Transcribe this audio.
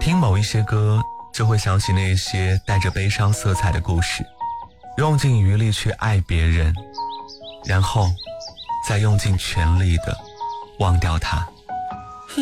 听某一些歌，就会想起那些带着悲伤色彩的故事，用尽余力去爱别人，然后再用尽全力的忘掉他。